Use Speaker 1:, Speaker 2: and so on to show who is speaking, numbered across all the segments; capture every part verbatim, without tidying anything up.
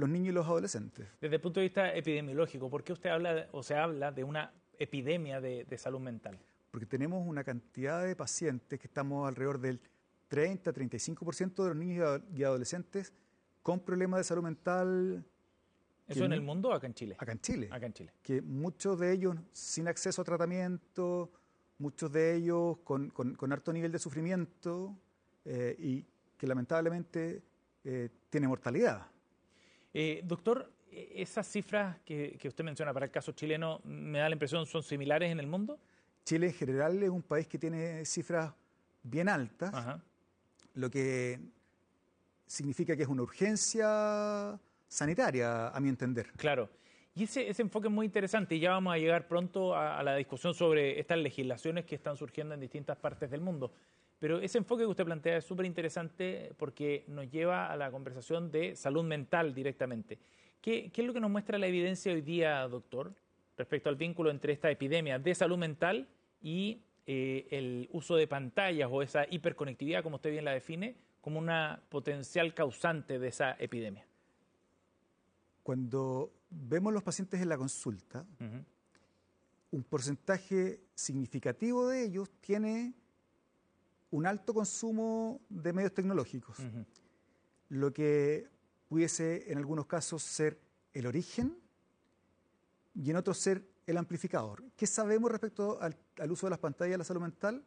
Speaker 1: los niños y los adolescentes.
Speaker 2: Desde el punto de vista epidemiológico, ¿por qué usted habla de, o se habla de una epidemia de, de salud mental?
Speaker 1: Porque tenemos una cantidad de pacientes que estamos alrededor del treinta a treinta y cinco por ciento de los niños y adolescentes con problemas de salud mental.
Speaker 2: ¿Eso en el mundo o acá en Chile?
Speaker 1: Acá en Chile.
Speaker 2: Acá en Chile.
Speaker 1: Que muchos de ellos sin acceso a tratamiento, muchos de ellos con, con, con alto nivel de sufrimiento eh, y que lamentablemente eh, tiene mortalidad.
Speaker 2: Eh, doctor, ¿esas cifras que, que usted menciona para el caso chileno, me da la impresión, son similares en el mundo?
Speaker 1: Chile en general es un país que tiene cifras bien altas,
Speaker 2: Ajá.
Speaker 1: Lo que significa que es una urgencia sanitaria, a mi entender.
Speaker 2: Claro. Y ese, ese enfoque es muy interesante y ya vamos a llegar pronto a, a la discusión sobre estas legislaciones que están surgiendo en distintas partes del mundo. Pero ese enfoque que usted plantea es súper interesante porque nos lleva a la conversación de salud mental directamente. ¿Qué, ¿Qué es lo que nos muestra la evidencia hoy día, doctor, respecto al vínculo entre esta epidemia de salud mental y eh, el uso de pantallas o esa hiperconectividad, como usted bien la define, como una potencial causante de esa epidemia?
Speaker 1: Cuando vemos los pacientes en la consulta, uh-huh. un porcentaje significativo de ellos tiene un alto consumo de medios tecnológicos, uh-huh. lo que pudiese en algunos casos ser el origen y en otros ser el amplificador. ¿Qué sabemos respecto al, al uso de las pantallas en la salud mental?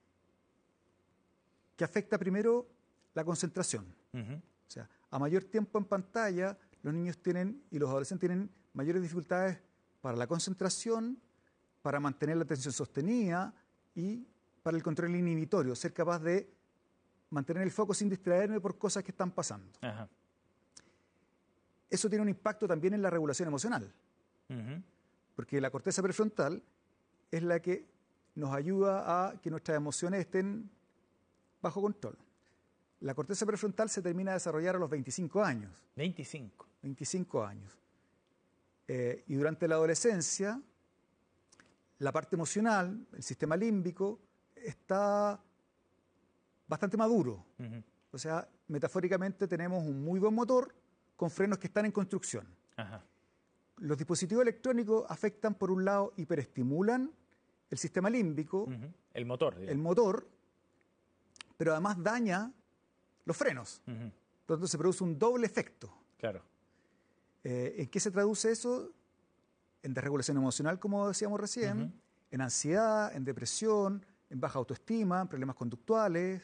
Speaker 1: Que afecta primero la concentración. Uh-huh. O sea, a mayor tiempo en pantalla, los niños tienen y los adolescentes tienen mayores dificultades para la concentración, para mantener la atención sostenida y para el control inhibitorio, ser capaz de mantener el foco sin distraerme por cosas que están pasando.
Speaker 2: Ajá.
Speaker 1: Eso tiene un impacto también en la regulación emocional, uh-huh. porque la corteza prefrontal es la que nos ayuda a que nuestras emociones estén bajo control. La corteza prefrontal se termina de desarrollar a los veinticinco años.
Speaker 2: veinticinco.
Speaker 1: veinticinco años. Eh, y durante la adolescencia, la parte emocional, el sistema límbico, está bastante maduro. Uh-huh. O sea, metafóricamente tenemos un muy buen motor con frenos que están en construcción.
Speaker 2: Ajá.
Speaker 1: Los dispositivos electrónicos afectan, por un lado, hiperestimulan el sistema límbico,
Speaker 2: uh-huh. el motor, digamos.
Speaker 1: el motor, pero además daña los frenos. Uh-huh. Por lo tanto, se produce un doble efecto.
Speaker 2: Claro.
Speaker 1: Eh, ¿En qué se traduce eso? En desregulación emocional, como decíamos recién, uh-huh. en ansiedad, en depresión, en baja autoestima, en problemas conductuales,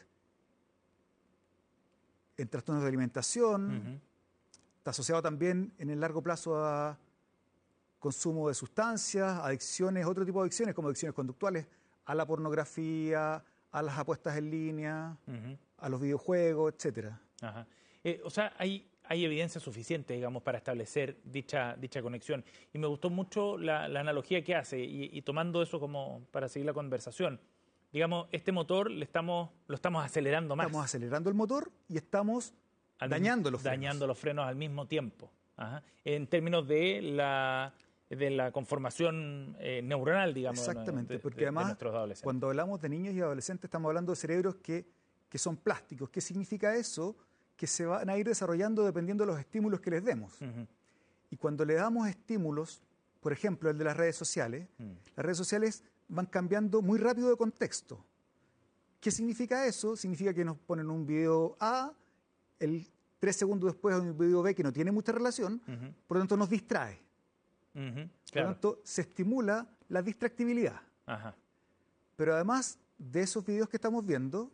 Speaker 1: en trastornos de alimentación. Uh-huh. Está asociado también en el largo plazo a consumo de sustancias, adicciones, otro tipo de adicciones, como adicciones conductuales, a la pornografía, a las apuestas en línea, uh-huh. a los videojuegos, etcétera.
Speaker 2: Ajá. Eh, o sea, hay, hay evidencia suficiente, digamos, para establecer dicha, dicha conexión. Y me gustó mucho la, la analogía que hace, y, y tomando eso como para seguir la conversación. Digamos, este motor le estamos, lo estamos acelerando más.
Speaker 1: Estamos acelerando el motor y estamos al dañando los frenos.
Speaker 2: Dañando los frenos al mismo tiempo. Ajá. En términos de la, de la conformación eh, neuronal, digamos.
Speaker 1: Exactamente,
Speaker 2: de,
Speaker 1: porque
Speaker 2: de,
Speaker 1: además,
Speaker 2: de nuestros adolescentes.
Speaker 1: Cuando hablamos de niños y adolescentes, estamos hablando de cerebros que, que son plásticos. ¿Qué significa eso? Que se van a ir desarrollando dependiendo de los estímulos que les demos. Uh-huh. Y cuando le damos estímulos, por ejemplo, el de las redes sociales, uh-huh. las redes sociales van cambiando muy rápido de contexto. ¿Qué significa eso? Significa que nos ponen un video A, el tres segundos después un video B que no tiene mucha relación, uh-huh. por lo tanto nos distrae. Uh-huh. Claro. Por lo tanto, se estimula la distractibilidad. Uh-huh. Pero además de esos videos que estamos viendo,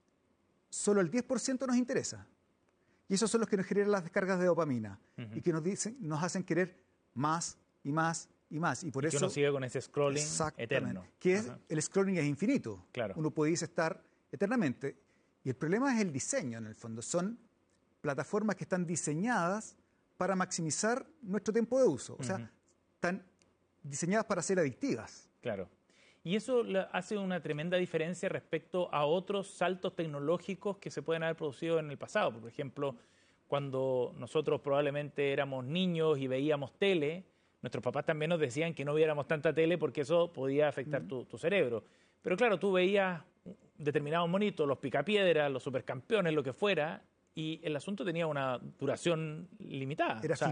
Speaker 1: solo el diez por ciento nos interesa. Y esos son los que nos generan las descargas de dopamina uh-huh. y que nos dicen, nos hacen querer más y más y más. Y por
Speaker 2: y
Speaker 1: eso
Speaker 2: que uno sigue con ese scrolling eterno.
Speaker 1: Que es, el scrolling es infinito.
Speaker 2: Claro.
Speaker 1: Uno puede estar eternamente. Y el problema es el diseño, en el fondo. Son plataformas que están diseñadas para maximizar nuestro tiempo de uso. O uh-huh. sea, están diseñadas para ser adictivas.
Speaker 2: Claro. Y eso hace una tremenda diferencia respecto a otros saltos tecnológicos que se pueden haber producido en el pasado. Por ejemplo, cuando nosotros probablemente éramos niños y veíamos tele, nuestros papás también nos decían que no viéramos tanta tele porque eso podía afectar mm. tu, tu cerebro. Pero claro, tú veías determinados monitos, los picapiedras, los supercampeones, lo que fuera, y el asunto tenía una duración limitada.
Speaker 1: Era
Speaker 2: o sea,